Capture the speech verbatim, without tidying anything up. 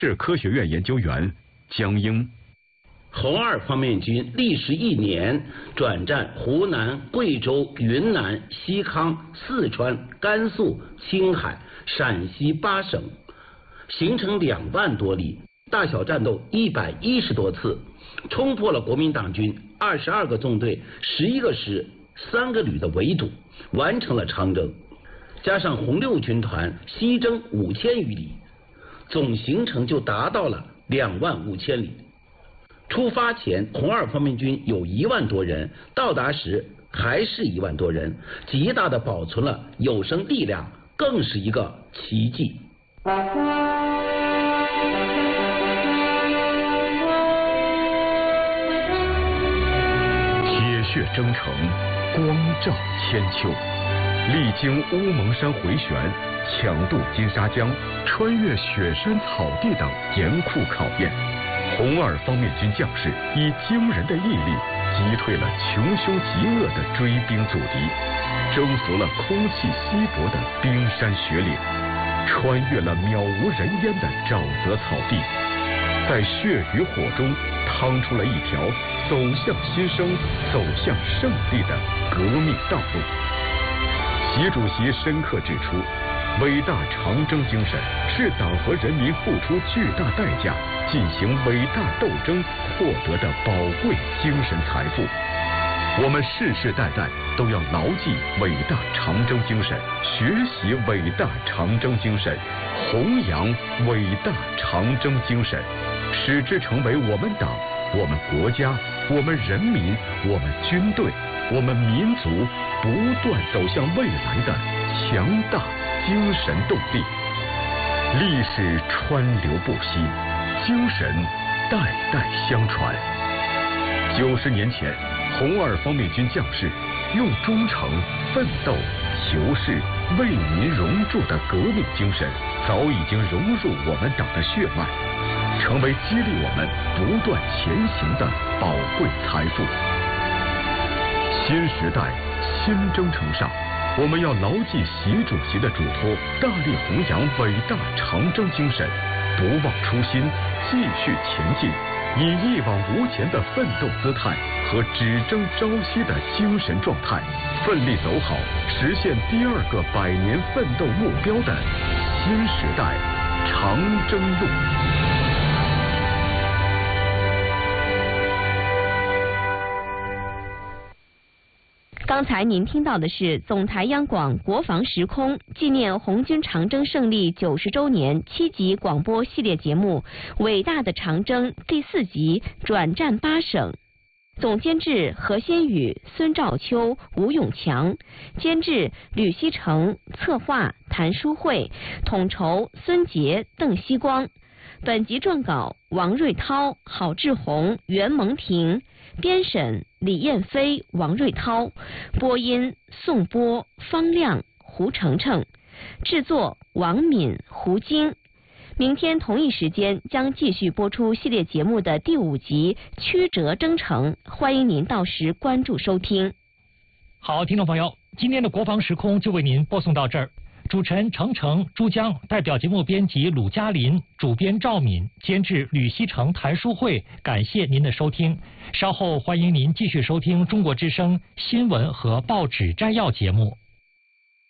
市科学院研究员江英。 红二方面军历时一年，转战湖南、贵州、云南、西康、四川、甘肃、青海、陕西八省，行程两万多里，大小战斗一百一十多次，冲破了国民党军二十二个纵队、十一个师、三个旅的围堵，完成了长征。加上红六军团西征五千余里，总行程就达到了两万五千里。出发前，红二方面军有一万多人，到达时还是一万多人，极大的保存了有生力量，更是一个奇迹。 铁血征程，光照千秋，历经乌蒙山回旋、抢渡金沙江、穿越雪山草地等严酷考验。红二方面军将士以惊人的毅力击退了穷凶极恶的追兵阻敌，征服了空气稀薄的冰山雪岭，穿越了渺无人烟的沼泽草地，在血与火中趟出了一条走向新生、走向胜利的革命道路。习主席深刻指出，伟大长征精神是党和人民付出巨大代价进行伟大斗争获得的宝贵精神财富。我们世世代代都要牢记伟大长征精神，学习伟大长征精神，弘扬伟大长征精神，使之成为我们党、我们国家、我们人民、我们军队、我们民族不断走向未来的强大精神动力。历史川流不息，精神代代相传。九十年前，红二方面军将士用忠诚、奋斗、求是、为民荣铸的革命精神，早已经融入我们党的血脉，成为激励我们不断前行的宝贵财富。新时代，新征程上，我们要牢记习主席的嘱托，大力弘扬伟大长征精神，不忘初心，继续前进，以一往无前的奋斗姿态和只争朝夕的精神状态，奋力走好实现第二个百年奋斗目标的新时代长征路。 刚才您听到的是总台央广国防时空纪念红军长征胜利九十周年七集广播系列节目《伟大的长征》第四集转战八省。总监制何先宇、孙兆秋、吴永强，监制吕锡成，策划谭书慧，统筹孙杰、邓锡光。本集撰稿王瑞涛、郝志宏、袁蒙婷，编审李燕飞、王瑞涛，播音宋波、方亮、胡程程，制作王敏、胡晶。明天同一时间将继续播出系列节目的第五集《曲折征程》，欢迎您到时关注收听。 好，听众朋友，今天的国防时空就为您播送到这儿。主持人程程、朱江，代表节目编辑鲁嘉林，主编赵敏，监制吕锡成、谭书慧，感谢您的收听。稍后欢迎您继续收听中国之声新闻和报纸摘要节目。